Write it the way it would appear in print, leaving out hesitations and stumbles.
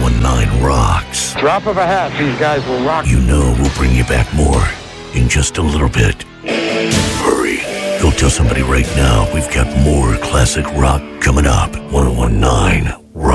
1019 rocks. Drop of a hat, these guys will rock. You know we'll bring you back more in just a little bit. Hurry. Go tell somebody right now we've got more classic rock coming up. 1019 Rock.